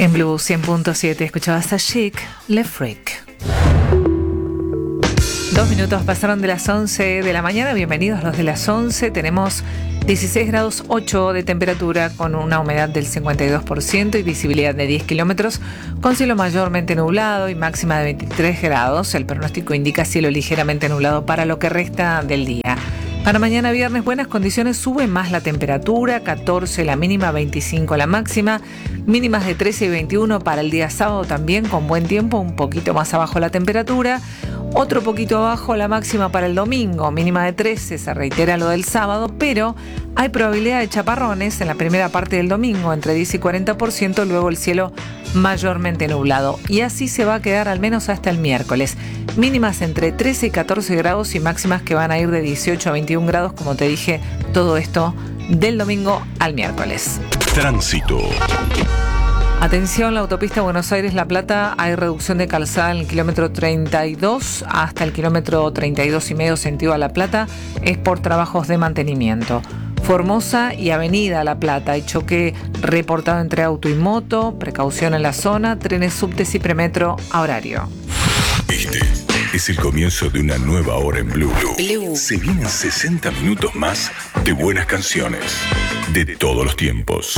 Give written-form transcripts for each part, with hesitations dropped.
En Blue 100.7 escuchabas a Chic, Le Freak. 2 minutos pasaron de las 11 de la mañana. Bienvenidos los de las 11. Tenemos 16 grados 8 de temperatura con una humedad del 52% y visibilidad de 10 kilómetros, con cielo mayormente nublado y máxima de 23 grados. El pronóstico indica cielo ligeramente nublado para lo que resta del día. Para mañana viernes, buenas condiciones, sube más la temperatura, 14 la mínima, 25 la máxima, mínimas de 13 y 21 para el día sábado también, con buen tiempo, un poquito más abajo la temperatura, otro poquito abajo la máxima para el domingo, mínima de 13, se reitera lo del sábado, pero hay probabilidad de chaparrones en la primera parte del domingo, entre 10 y 40%, luego el cielo mayormente nublado, y así se va a quedar al menos hasta el miércoles. Mínimas entre 13 y 14 grados y máximas que van a ir de 18 a 21 grados, como te dije, todo esto del domingo al miércoles. Tránsito. Atención, la autopista Buenos Aires-La Plata, hay reducción de calzada en el kilómetro 32 hasta el kilómetro 32,5 sentido a La Plata, es por trabajos de mantenimiento. Formosa y Avenida La Plata, hay choque reportado entre auto y moto, precaución en la zona, trenes subtes y premetro a horario. Este es el comienzo de una nueva hora en Blue. Se vienen 60 minutos más de buenas canciones de todos los tiempos.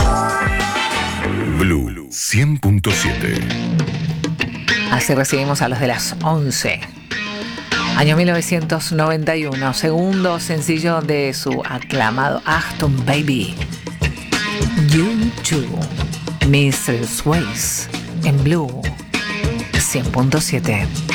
Blue 100.7. Así recibimos a los de las 11. Año 1991, segundo sencillo de su aclamado Achtung Baby. You Too, Mr. Swayze, en Blue 100.7.